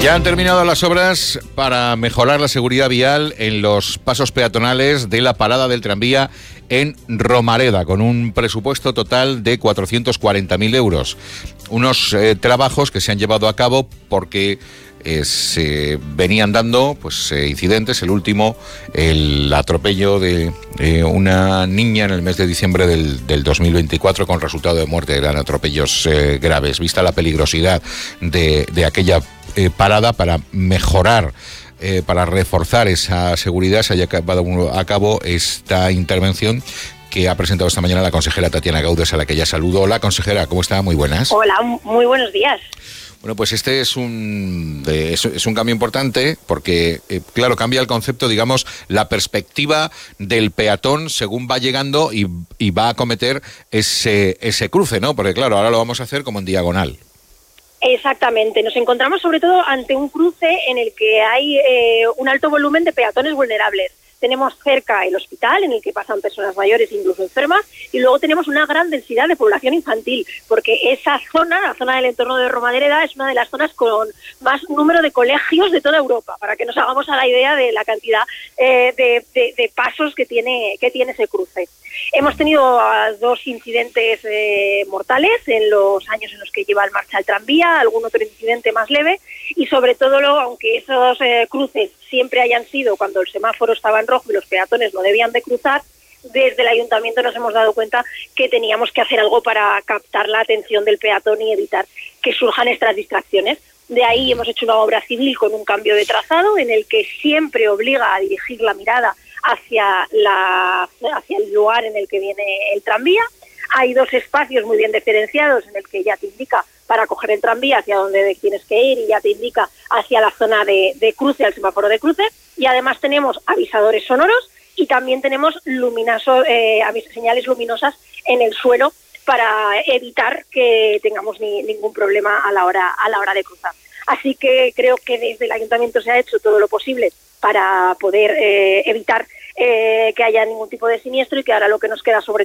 Ya han terminado las obras para mejorar la seguridad vial en los pasos peatonales de la parada del tranvía en Romareda, con un presupuesto total de 440.000 euros. Unos trabajos que se han llevado a cabo porque se venían dando incidentes. El último, el atropello de una niña en el mes de diciembre del 2024 con resultado de muerte. Eran atropellos graves. Vista la peligrosidad de aquella parada, para mejorar, para reforzar esa seguridad, se haya llevado a cabo esta intervención que ha presentado esta mañana la consejera Tatiana Gaudes, a la que ya saludo. Hola, consejera, ¿cómo está? Muy buenas. Hola, muy buenos días. Bueno, pues este es un cambio importante porque, claro, cambia el concepto, digamos, la perspectiva del peatón según va llegando y va a acometer ese cruce, ¿no? Porque, claro, ahora lo vamos a hacer como en diagonal. Exactamente, nos encontramos sobre todo ante un cruce en el que hay un alto volumen de peatones vulnerables. Tenemos cerca el hospital, en el que pasan personas mayores, incluso enfermas, y luego tenemos una gran densidad de población infantil, porque esa zona, la zona del entorno de Romareda, es una de las zonas con más número de colegios de toda Europa, para que nos hagamos a la idea de la cantidad de pasos que tiene ese cruce. Hemos tenido 2 incidentes mortales en los años en los que lleva en marcha el tranvía, algún otro incidente más leve, y sobre todo, aunque esos cruces siempre hayan sido cuando el semáforo estaba en rojo y los peatones no debían de cruzar, desde el ayuntamiento nos hemos dado cuenta que teníamos que hacer algo para captar la atención del peatón y evitar que surjan estas distracciones. De ahí hemos hecho una obra civil con un cambio de trazado en el que siempre obliga a dirigir la mirada hacia el lugar en el que viene el tranvía. Hay 2 espacios muy bien diferenciados en el que ya te indica para coger el tranvía hacia donde tienes que ir y ya te indica hacia la zona de cruce, al semáforo de cruce. Y además tenemos avisadores sonoros y también tenemos señales luminosas en el suelo para evitar que tengamos ningún problema a la hora de cruzar. Así que creo que desde el ayuntamiento se ha hecho todo lo posible para poder evitar que haya ningún tipo de siniestro, y que ahora lo que nos queda sobre